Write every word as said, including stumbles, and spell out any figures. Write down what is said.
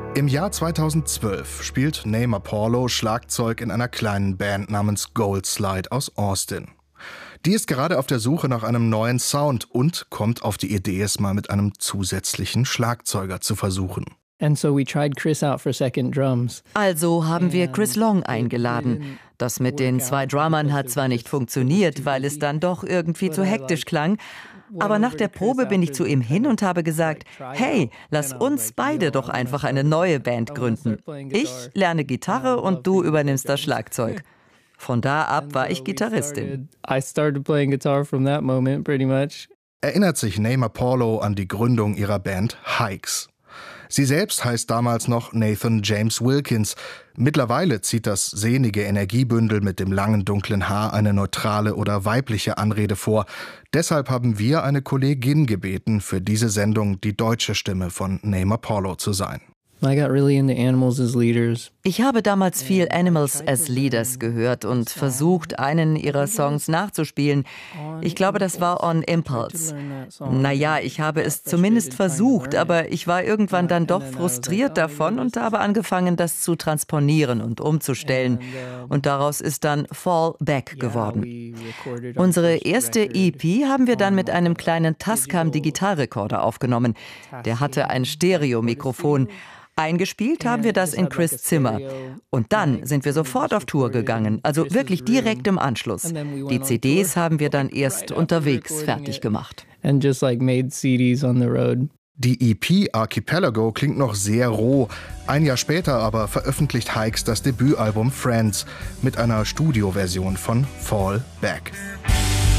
Im Jahr zweitausendzwölf spielt Namer Paulo Schlagzeug in einer kleinen Band namens Gold Slide aus Austin. Die ist gerade auf der Suche nach einem neuen Sound und kommt auf die Idee, es mal mit einem zusätzlichen Schlagzeuger zu versuchen. Also haben wir Chris Long eingeladen. Das mit den zwei Drummern hat zwar nicht funktioniert, weil es dann doch irgendwie zu hektisch klang, aber nach der Probe bin ich zu ihm hin und habe gesagt, hey, lass uns beide doch einfach eine neue Band gründen. Ich lerne Gitarre und du übernimmst das Schlagzeug. Von da ab war ich Gitarristin. Erinnert sich Namer Paulo an die Gründung ihrer Band Hikes. Sie selbst heißt damals noch Nathan James Wilkins. Mittlerweile zieht das sehnige Energiebündel mit dem langen dunklen Haar eine neutrale oder weibliche Anrede vor. Deshalb haben wir eine Kollegin gebeten, für diese Sendung die deutsche Stimme von Namer Paulo zu sein. Ich habe damals viel Animals as Leaders gehört und versucht, einen ihrer Songs nachzuspielen. Ich glaube, das war On Impulse. Naja, ich habe es zumindest versucht, aber ich war irgendwann dann doch frustriert davon und habe angefangen, das zu transponieren und umzustellen. Und daraus ist dann Fall Back geworden. Unsere erste E P haben wir dann mit einem kleinen Tascam Digitalrekorder aufgenommen. Der hatte ein Stereomikrofon. Eingespielt haben wir das in Chris' Zimmer. Und dann sind wir sofort auf Tour gegangen, also wirklich direkt im Anschluss. Die C Ds haben wir dann erst unterwegs fertig gemacht. Die E P Archipelago klingt noch sehr roh. Ein Jahr später aber veröffentlicht Hikes das Debütalbum Friends mit einer Studioversion von Fall Back.